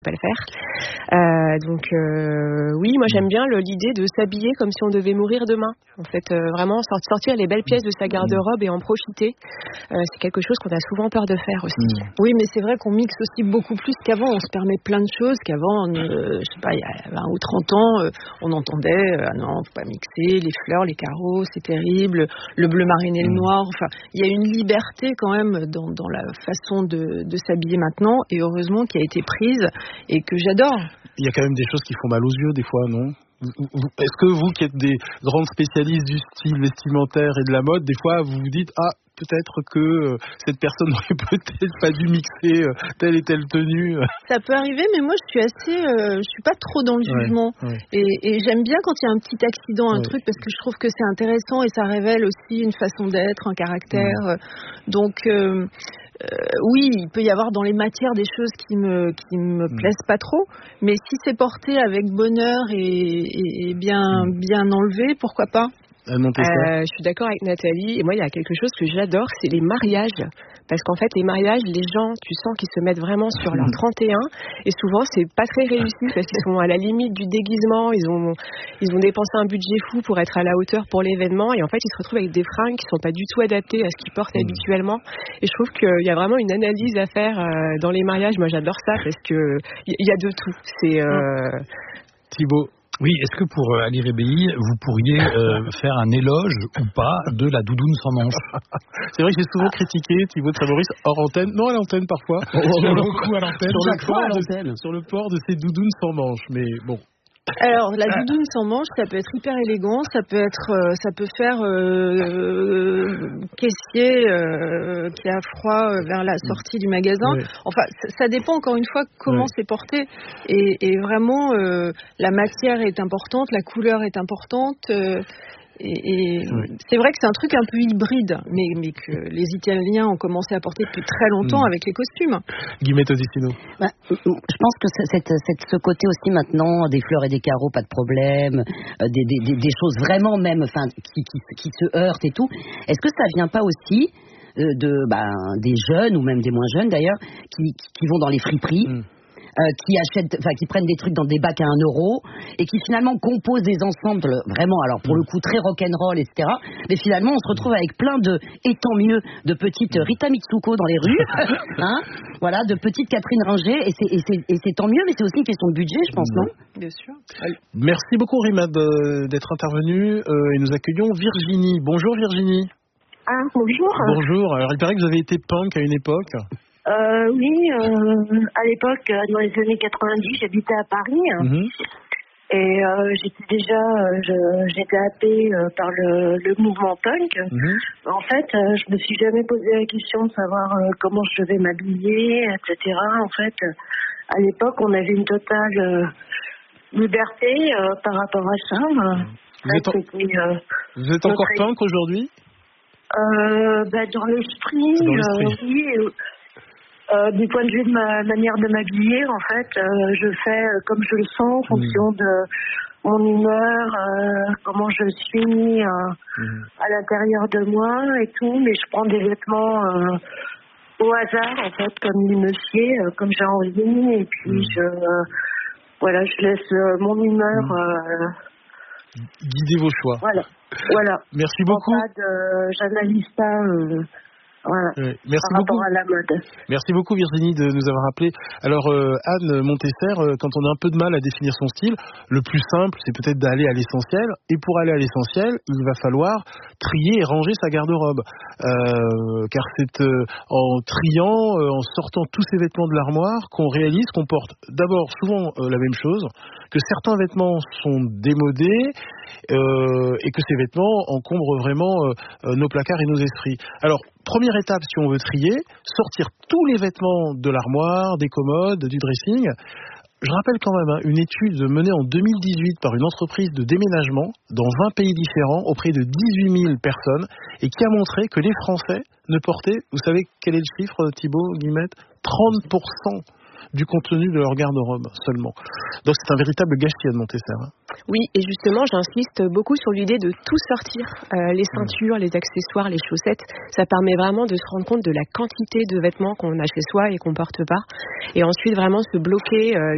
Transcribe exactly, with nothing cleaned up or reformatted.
pas le faire. Euh, donc euh, oui, moi j'aime bien le, l'idée de s'habiller comme si on devait mourir demain. En fait, euh, vraiment sortir, sortir les belles pièces de sa garde-robe et en profiter. Euh, c'est quelque chose qu'on a souvent peur de faire aussi. Mmh. Oui, mais c'est vrai qu'on mixe aussi beaucoup plus qu'avant. On se permet plein de choses qu'avant, euh, je sais pas, il y a vingt ou trente ans, euh, on entendait euh, ah non, faut pas mixer les fleurs, les carreaux, c'est terrible, le bleu marine et le noir. Enfin, il y a une liberté quand même dans, dans la façon de, de s'habiller maintenant, et heureusement qui a été prise et que j'adore. Il y a quand même des choses qui font mal aux yeux des fois, non ? Est-ce que vous qui êtes des grandes spécialistes du style vestimentaire et de la mode, des fois vous vous dites ah peut-être que euh, cette personne n'aurait peut-être pas dû mixer euh, telle et telle tenue. Ça peut arriver, mais moi je suis assez, euh, je suis pas trop dans le jugement. Ouais, ouais. Et, et j'aime bien quand il y a un petit accident, un ouais. truc, parce que je trouve que c'est intéressant et ça révèle aussi une façon d'être, un caractère. Ouais. Donc euh, Euh, oui, il peut y avoir dans les matières des choses qui me qui me mmh. plaisent pas trop, mais si c'est porté avec bonheur et, et, et bien mmh. bien enlevé, pourquoi pas ? Euh, je suis d'accord avec Nathalie, et moi il y a quelque chose que j'adore, c'est les mariages, parce qu'en fait les mariages, les gens, tu sens qu'ils se mettent vraiment sur leur trente et un, et souvent c'est pas très réussi parce qu'ils sont à la limite du déguisement, ils ont ils ont dépensé un budget fou pour être à la hauteur pour l'événement, et en fait ils se retrouvent avec des fringues qui sont pas du tout adaptées à ce qu'ils portent mmh. habituellement, et je trouve qu'il y a vraiment une analyse à faire euh, dans les mariages. Moi j'adore ça parce que il y, y a de tout. C'est euh... Thibaut. Oui, est-ce que pour euh, Ali Rebéi, vous pourriez euh, faire un éloge ou pas de la doudoune sans manches ? C'est vrai que j'ai souvent ah. critiqué Thibaut Traboris hors antenne, non à l'antenne parfois, oh, sur, le, beaucoup à l'antenne. Sur, le port de, sur le port de ces doudounes sans manches, mais bon. Alors la doudoune sans manches, ça peut être hyper élégant, ça peut être, euh, ça peut faire euh, euh, caissier euh, qui a froid vers la sortie du magasin. Oui. Enfin, ça, ça dépend encore une fois comment oui. c'est porté, et, et vraiment euh, la matière est importante, la couleur est importante. Euh, Et, et oui. c'est vrai que c'est un truc un peu hybride, mais, mais que les Italiens ont commencé à porter depuis très longtemps mmh. avec les costumes. Guillemette Odissino. Bah, je pense que cette, cette, ce côté aussi maintenant, des fleurs et des carreaux, pas de problème, euh, des, des, des choses vraiment même, enfin, qui, qui, qui se heurtent et tout. Est-ce que ça vient pas aussi euh, de, bah, des jeunes, ou même des moins jeunes d'ailleurs, qui, qui vont dans les friperies mmh. Euh, qui achètent, enfin qui prennent des trucs dans des bacs à un euro et qui finalement composent des ensembles vraiment, alors pour le coup très rock'n'roll, et cetera. Mais finalement on se retrouve avec plein de, et tant mieux, de petites Rita Mitsuko dans les rues, hein, voilà, de petites Catherine Ringer, et c'est, et c'est, et c'est tant mieux, mais c'est aussi une question de budget, je pense, non ? Bien sûr. Merci beaucoup Rimad d'être intervenue, euh, et nous accueillons Virginie. Bonjour Virginie. Ah bonjour. Bonjour. Alors il paraît que vous avez été punk à une époque. Euh, oui, euh, à l'époque, dans les années quatre-vingt-dix, j'habitais à Paris. Mmh. Et euh, j'étais déjà, euh, je, j'étais happée euh, par le, le mouvement punk. Mmh. En fait, euh, je me suis jamais posé la question de savoir euh, comment je devais m'habiller, et cetera. En fait, euh, à l'époque, on avait une totale euh, liberté euh, par rapport à ça. Vous êtes, en... euh, vous êtes encore punk aujourd'hui ? euh, bah, Dans l'esprit, dans l'esprit. Euh, oui. Euh, Euh, du point de vue de ma manière de m'habiller, en fait, euh, je fais comme je le sens en fonction mmh. de mon humeur, euh, comment je suis euh, mmh. à l'intérieur de moi et tout, mais je prends des vêtements euh, au hasard, en fait, comme il me sied, euh, comme j'ai envie, et puis mmh. je, euh, voilà, je laisse euh, mon humeur mmh. euh, guider vos choix. Voilà, voilà. Merci beaucoup. De, j'analyse pas. Euh, Voilà, oui, merci par rapport beaucoup. à la mode. Merci beaucoup Virginie de nous avoir appelé. Alors euh, Anne Montesser, euh, quand on a un peu de mal à définir son style, le plus simple c'est peut-être d'aller à l'essentiel, et pour aller à l'essentiel, il va falloir trier et ranger sa garde-robe. Euh, car c'est euh, en triant, euh, en sortant tous ces vêtements de l'armoire qu'on réalise qu'on porte d'abord souvent euh, la même chose, que certains vêtements sont démodés euh, et que ces vêtements encombrent vraiment euh, nos placards et nos esprits. Alors, première étape, si on veut trier, sortir tous les vêtements de l'armoire, des commodes, du dressing. Je rappelle quand même hein, une étude menée en deux mille dix-huit par une entreprise de déménagement dans vingt pays différents auprès de dix-huit mille personnes, et qui a montré que les Français ne portaient, vous savez quel est le chiffre, Thibaut, Guillemette ? trente pour cent du contenu de leur garde-robe seulement. Donc c'est un véritable gâchis à Montesser. Hein. Oui, et justement, j'insiste beaucoup sur l'idée de tout sortir. Euh, les ceintures, les accessoires, les chaussettes, ça permet vraiment de se rendre compte de la quantité de vêtements qu'on a chez soi et qu'on porte pas. Et ensuite, vraiment se bloquer... Euh,